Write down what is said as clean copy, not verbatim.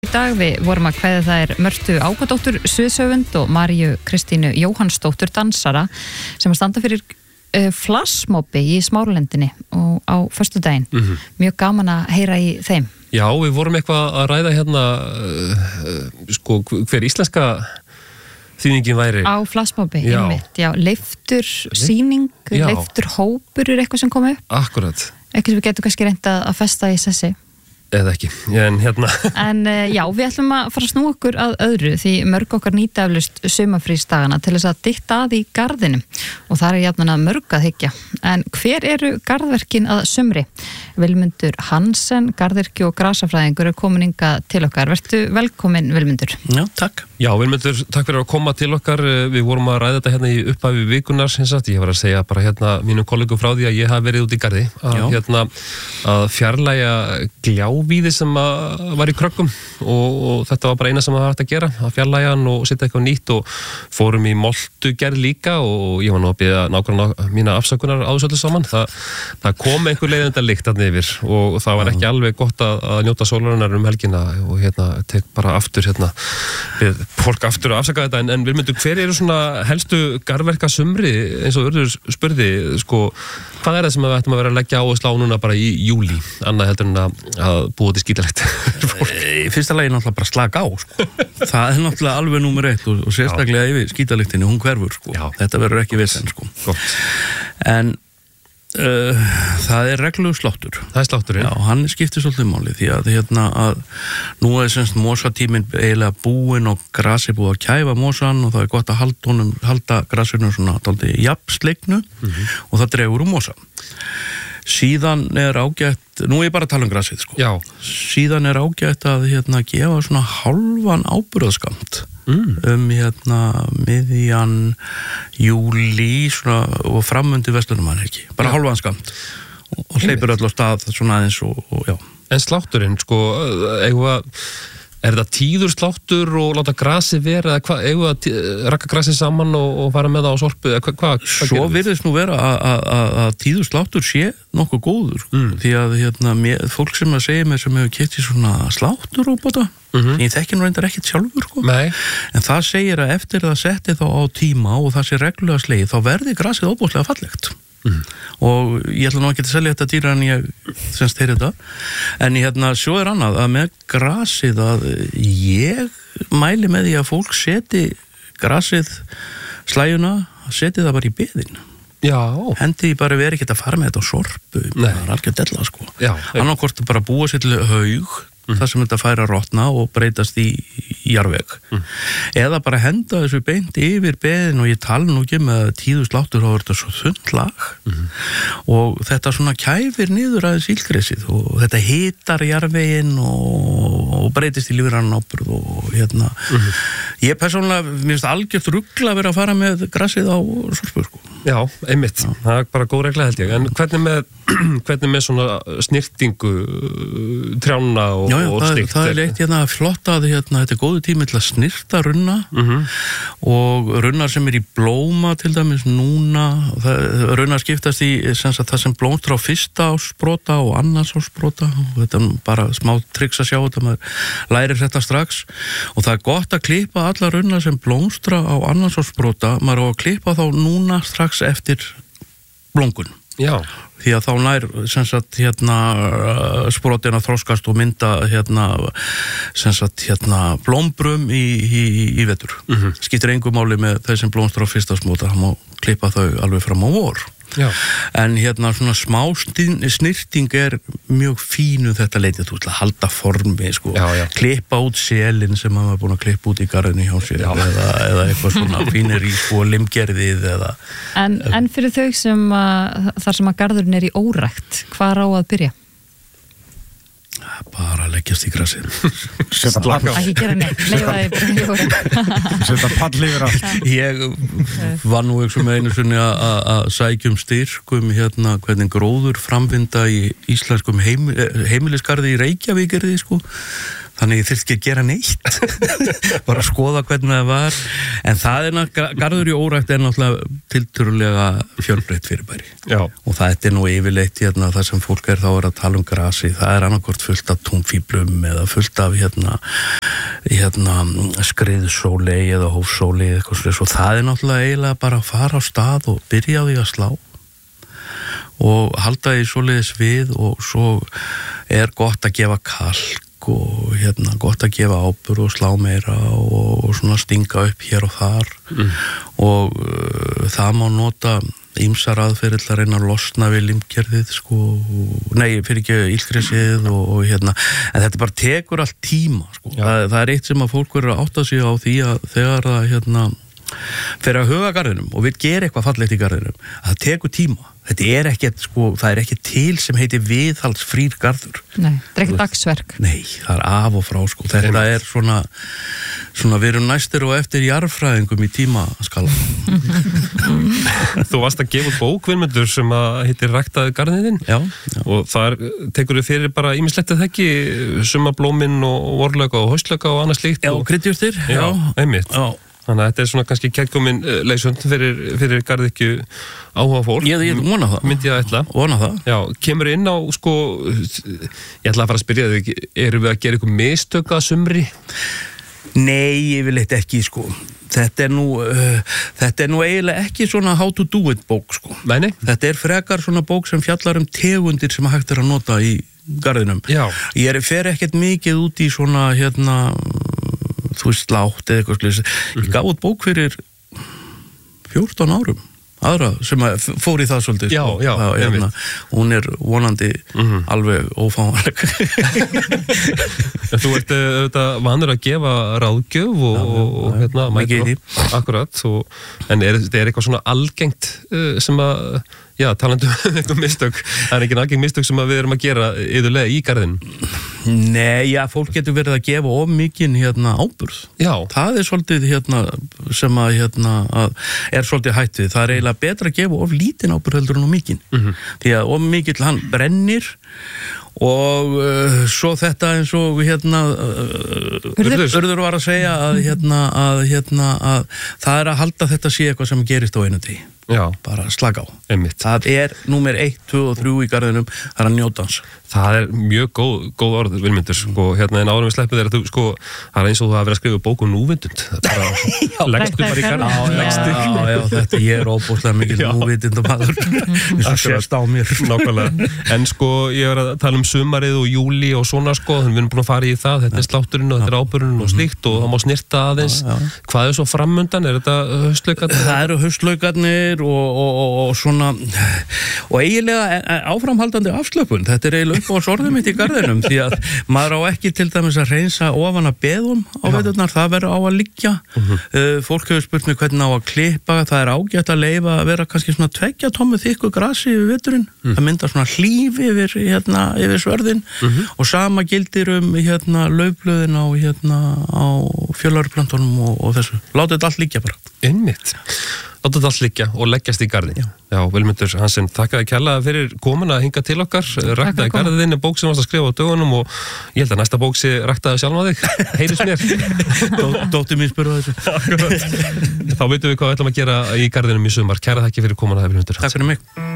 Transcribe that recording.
Í dag við vorum að kveðja þær Mörtu Ágadóttur sviðshöfund og Maríu Kristínu Jóhannsdóttur dansara sem að standa fyrir flashmobbi í Smáralindinni og á föstudaginn. Mjög gaman að heyra í þeim. Já, við vorum eitthvað að ræða hérna hver íslenska þýðingin væri. Á flashmobbi, einmitt. Já, leiftur sýning, leiftur hópur eitthvað sem kom upp. Akkurat. Eitthvað sem við getum kannski reynt að festa í sessi. Eða ekki, en hérna En já, við ætlum að fara að snúa okkur að öðru því mörg okkar nýta eflaust sumarfrísdagana til þess að dytta að í garðinum og það jafnan að mörg að hyggja. En hver eru garðverkin að sumri? Vilmundur Hansen, garðyrki og grasafræðingur komin hingað til okkar. Vertu velkomin, Vilmundur. Já, takk. Já, Vilmundur, takk fyrir að koma til okkar. Við vorum að ræða þetta hérna í upphafi vikunar, ég var að segja bara hérna mínum kollegum frá því að ég hafi verið út í garði að fjarlægja gljávíði sem var í krökkum og þetta var bara eina sem það hægt að gera, að fjarlægja hann og setja eitthvað nýtt og fórum í moltugerð líka og ég var nú að biðja nákvæmlega mína afsökunar á þessu öllu saman. Það kom einhver leiðinda lykt þarna yfir og það var ekki alveg gott að njóta sólarinnar helgina og tek bara aftur við fólk aftur að afsaka þetta en Vilmundur, hver eru svona helstu garðverka sumri eins og Urður spurði, hvað er það sem við ættum að vera að leggja áherslu á núna bara í júlí, annað heldur en að búa til skítalegt Í fyrsta lagi náttúrulega bara slaka á það er náttúrulega alveg númer 1 og sérstaklega yfir skítalektinni, hún hverfur þetta verður ekki vesen en það er reglulegu sláttur. Það er slátturinn. Já, hann skiptir svolítið máli því að nú er semst mosatíminn eiginlega búinn og grasi búið að kæfa mosan og það er gott að halda grasinu svona dálítið jafnsleiknu og það dregur mosa. Síðan er ágætt, nú er ég bara að tala um grasið síðan er ágætt að gefa svona hálfan áburðarskamt miðjan júlí og framundi verslunarmannahelgi, bara hálfan skamt og hleypur öll á stað svona aðeins og já. En slátturinn, er þetta tíður sláttur og láta grasi vera eða eigum við að rakka grasi saman og fara með það á sorpu hvað Svo virðist nú vera að tíður sláttur sé nokkuð góður því að fólk sem að segja mér sem hefur keypt í svona slátturróbota ég þekki nú reyndar ekkert sjálfur en það segir að eftir það setti þá á tíma og það sé reglulega slegið þá verði grasið óbúslega fallegt og ég ætla nú ekki að selja þetta dýra en ég semst heyri þetta en svo er annað að með grasið að ég mæli með því að fólk seti grasið slæjuna, seti það bara í beðin hendi bara verið ekki að fara með þetta á sorpu það er algjör della annarkvort bara búa sér til haug það sem þetta fær að rotna og breytast í jarðveg eða bara henda þessu beint yfir beðin og ég tala nú ekki með tíðu sláttur þá er þetta svo þunnt lag og þetta svona kæfir niður aðeins ílgresið og þetta hitar jarðvegin og breytist í lífrann áburð og ég persónulega, mér finnst algjört rugl að vera að fara með grassið á sorpu Já, einmitt, það er bara góð regla held ég en hvernig með svona snirtingu trjána og slíkt það er eitt flott að þetta er góðu tími til að snirta runna og runnar sem er í blóma til dæmis núna runnar skiptast í það sem blómstra á fyrsta ársbrota og annars ársbrota og þetta er bara smá triks að sjá þetta maður lærir þetta strax og það er gott að klippa alla runnar sem blómstra á annars ársbrota maður á að klippa þá núna strax eftir blóngun því að þá nær sprotin að þroskast og mynda blómbrum í vetur skiptir engu máli með þeir sem blómstra á fyrsta smóta, það má klippa þau alveg fram á vor en svona smá snirting er mjög fínu þetta leitið þú að halda formi klippa út selin sem maður er búin að klippa út í garðinu hjá sér eða eitthvað svona fínir í limgerðið en fyrir þau sem þar sem að garðurinn er í órækt hvað á að byrja? Bara leggjast í grasið ekki gera neitt, leifa þig setja pall yfir allt ég var nú með einu sinni að sækjum styrkum hvernig gróður framvinda í íslenskum heimilisgarði í Reykjavík þannig ég þyrfti ekki að gera neitt bara að skoða hvernig það var en það garður í órækt náttúrulega tiltölulega fjölbreytt fyrirbæri og það nú yfirleitt það sem fólk þá að tala grasi, það annarkvort fullt af túnfíblum eða fullt af skriðsóli eða hófsóli eitthvað svo það náttúrulega eiginlega bara að fara á stað og byrja á því að slá og halda því svoleiðis við og svo gott að gefa kalk og gott að gefa ábur og slá meira og svona stinga upp hér og þar og það má nota ýmsar aðferðir til að reyna að losna við limgerðið fyrir ekki illgresið en þetta bara tekur allt tíma það eitt sem að fólk verður að átta sig á því að þegar það fyrir að huga garðinum og vil gera eitthvað fallegt í garðinum að það tekur tíma þetta ekkert, það ekki til sem heitir viðhaldsfrýr garður Nei, þetta ekki dagsverk Nei, það af og frá þetta svona við erum næstir og eftir jarðfræðingum í tímaskala Þú varst að gefa bók Vilmundur sem að heitir Ræktaðu garðinn já. Og þar tekur þið fyrir bara ýmislegt að þekki sumablómin og vorlauka og haustlauka og annað slíkt Já, kryddjurtir Já, einmitt Þannig að þetta svona kannski kærkomin leysund fyrir garðyrkju áhuga fólk. Ég vona það. Myndi ég að ætla. Vona það. Já, kemur inn á, ég ætla að fara að spyrja þig, erum við að gera eitthvað mistök að sumri? Nei, yfirleitt ekki, Þetta nú eiginlega ekki svona how to do it bók, Nei. Þetta frekar svona bók sem fjallar tegundir sem hægt að nota í garðinum. Já. Ég fer ekkert mikið út í svona, slátt eða eitthvað slíkt. Ég gaf út bók fyrir 14 árum. Aðra sem fór í það svolítið. Já, hún vonandi alveg ófáanleg. Þú ert vanur að gefa ráðgjöf og mækir í. Akkurat, en þetta eitthvað svona algengt sem að talandi eitthvað mistök. Það ekki algeng mistök sem við erum að gera yfirlega í garðin. Nei, fólk getur verið að gefa of mikinn áburð. Já. Það svolítið sem að svolítið hætt við. Það eiginlega betra að gefa of lítinn áburð heldur en of mikinn. Því að of mikill hann brennir og svo þetta eins og Urður var að segja að það að halda þetta sé eitthvað sem gerist á einu degi. Já. Bara slaka á. Einmitt. Það númer 1, 2 og 3 í garðinum, það að njóta hans. Það mjög góð orð, Vilmundur, en árum við sleppum þér að það eins og þú hafa verið að skrifa bók núvitund. Leggstu bara í garðin. Já, þetta ég óbúslega mikil núvitund og maður. Það sést á mér. Nákvæmlega. En ég var að tala sumarið og júli og svona við erum búin að fara í það, þetta slátturinn og þetta áburinn og slíkt og það má snirta aðeins. Hvað svo framundan? Þetta haustlaukarnir? Það eru haustlaukarnir og svona og eiginlega áframhaldandi afslöpun. Þetta eiginlega uppáhaldsorðið mitt í garðinum því að maður á ekki til dæmis að reynsa ofan að beðum á veturnar, það verður á að liggja. Fólk hefur spurt mig hvernig á að klippa, það ágætt að leyfa að vera kannski svona 2 tommu þykku grasi yfir veturinn, það myndar svona hlíf yfir svörðin og sama gildir laufblöðin á fjölarplöntunum og þessu. Látið þetta allt liggja bara. Einmitt. Láttu þetta allt liggja og leggjast í garðin. Já, Vilmundur Hansen, þakkaði kærlega fyrir komuna að hinga til okkar. Ræktaði garðin bók sem varst að skrifa á dögunum og ég held að næsta bók sé ræktaði sjálf á þig. Heyrist mér. Dóttir mín spurði þessu. Þá veitum við hvað við ætlum að gera í garðinum í sumar. Kæra þakki fyrir komuna, Vilmundur. Takk fyrir mig.